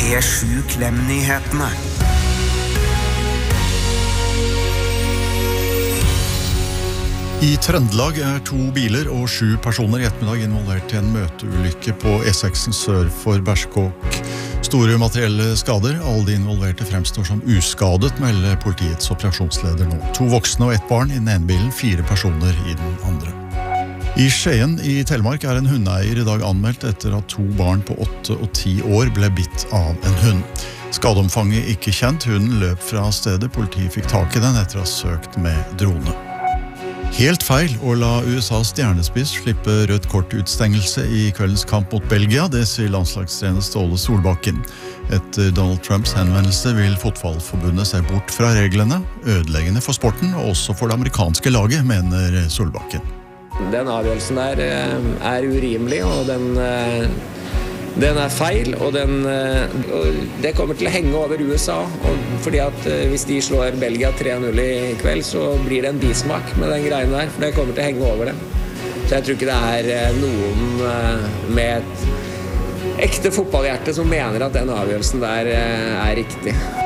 P7 Klem-nyhetene. I Trøndelag 2 biler og 7 personer I ettermiddag involvert I en møteulykke på E6 sør for Berskåk. Store materielle skader, alle de involverte fremstår som uskadet, melder politiets operasjonsleder nå. 2 voksne og 1 barn I den ene bilen, 4 personer I den andre. I Skien I Telemark en hundeeier I dag anmeldt etter at 2 barn på 8 og 10 år ble bitt av en hund. Skadeomfanget ikke kjent, hunden løp fra stedet, politiet fikk tak I den etter å ha søkt med drone. Helt feil å la USAs stjernespiss slippe rødt kort-utstengelse I kveldens kamp mot Belgia, det sier landslagstrener Ståle Solbakken. Etter Donald Trumps henvendelse vil fotballforbundet se bort fra reglene, ødeleggende for sporten og også for det amerikanske laget, mener Solbakken. Den avgjørelsen der urimelig, og den feil, og det kommer til å henge over USA, fordi at hvis de slår Belgia 3-0 I kveld, så blir det en bismak med den greien der, for det kommer til å henge over dem. Så jeg tror ikke det noen med et ekte fotballhjerte som mener at den avgjørelsen der riktig.